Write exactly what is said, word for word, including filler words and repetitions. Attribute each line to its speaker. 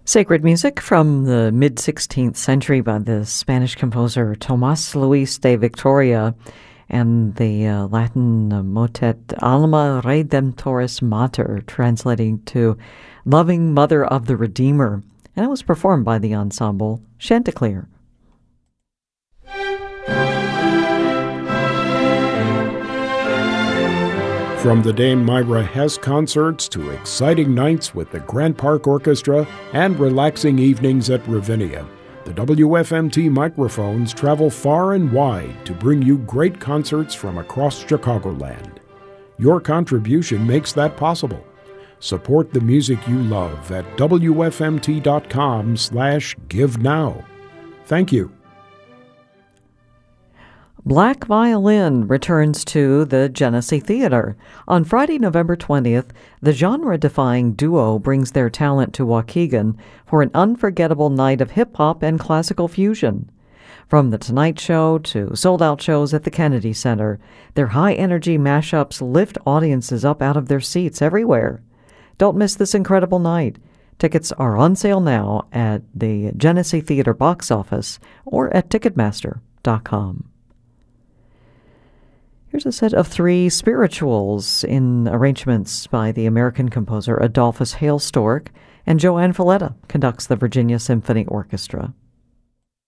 Speaker 1: Sacred music from the mid-sixteenth century by the Spanish composer Tomás Luis de Victoria and the uh, Latin uh, motet Alma Redemptoris Mater, translating to Loving Mother of the Redeemer, and it was performed by the ensemble Chanticleer.
Speaker 2: From the Dame Myra Hess concerts to exciting nights with the Grant Park Orchestra and relaxing evenings at Ravinia, the W F M T microphones travel far and wide to bring you great concerts from across Chicagoland. Your contribution makes that possible. Support the music you love at W F M T dot com slash give now. Thank you.
Speaker 1: Black Violin returns to the Genesee Theater. On Friday, November twentieth, the genre-defying duo brings their talent to Waukegan for an unforgettable night of hip-hop and classical fusion. From The Tonight Show to sold-out shows at the Kennedy Center, their high-energy mashups lift audiences up out of their seats everywhere. Don't miss this incredible night. Tickets are on sale now at the Genesee Theater box office or at Ticketmaster dot com. Here's a set of three spirituals in arrangements by the American composer Adolphus Hailstork, and Joanne Falletta conducts the Virginia Symphony Orchestra.